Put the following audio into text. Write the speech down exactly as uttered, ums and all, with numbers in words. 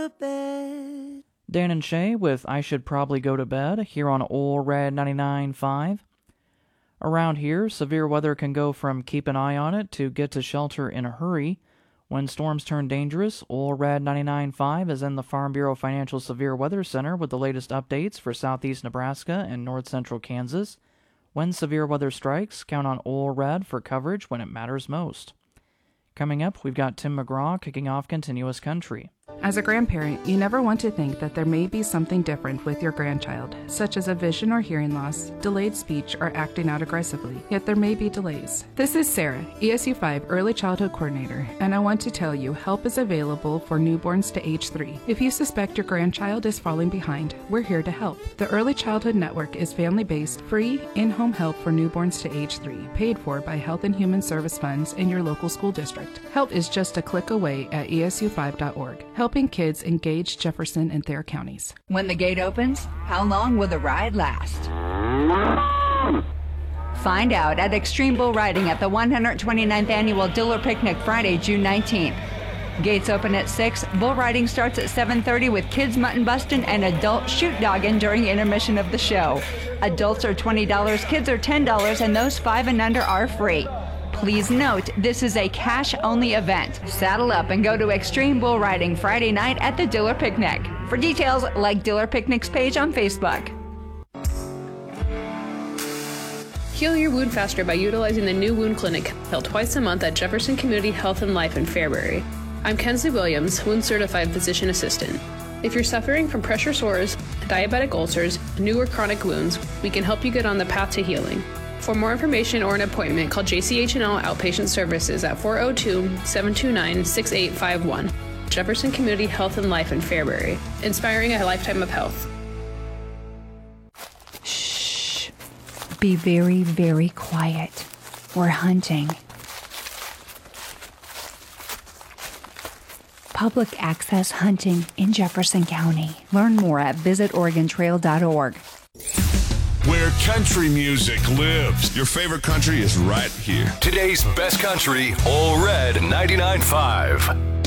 bed. Dan and Shay with I Should Probably Go to Bed here on Ole Red ninety-nine point five. Around here, severe weather can go from keep an eye on it to get to shelter in a hurry. When storms turn dangerous, Ole Red ninety-nine point five is in the Farm Bureau Financial Severe Weather Center with the latest updates for southeast Nebraska and north central Kansas. When severe weather strikes, count on Ole Red for coverage when it matters most. Coming up, we've got Tim McGraw kicking off Continuous Country. As a grandparent, you never want to think that there may be something different with your grandchild, such as a vision or hearing loss, delayed speech, or acting out aggressively, yet there may be delays. This is Sarah, E S U five Early Childhood Coordinator, and I want to tell you help is available for newborns to age three. If you suspect your grandchild is falling behind, we're here to help. The Early Childhood Network is family-based, free, in-home help for newborns to age three, paid for by Health and Human Service funds in your local school district. Help is just a click away at E S U five dot org. Helping kids engage Jefferson and Thayer counties. When the gate opens, how long will the ride last? Find out at Extreme Bull Riding at the one hundred twenty-ninth Annual Diller Picnic Friday, June nineteenth. Gates open at six, bull riding starts at seven thirty with kids mutton busting and adult shoot dogging during intermission of the show. Adults are twenty dollars, kids are ten dollars, and those five and under are free. Please note, this is a cash-only event. Saddle up and go to Extreme Bull Riding Friday night at the Diller Picnic. For details, like Diller Picnic's page on Facebook. Heal your wound faster by utilizing the new wound clinic held twice a month at Jefferson Community Health and Life in Fairbury. I'm Kensley Williams, wound certified physician assistant. If you're suffering from pressure sores, diabetic ulcers, new or chronic wounds, we can help you get on the path to healing. For more information or an appointment, call J C H and L Outpatient Services at four oh two, seven two nine, six eight five one. Jefferson Community Health and Life in Fairbury, inspiring a lifetime of health. Shh. Be very, very quiet. We're hunting. Public access hunting in Jefferson County. Learn more at visit oregon trail dot org. Where country music lives. Your favorite country is right here. Today's best country, Ole Red ninety-nine point five.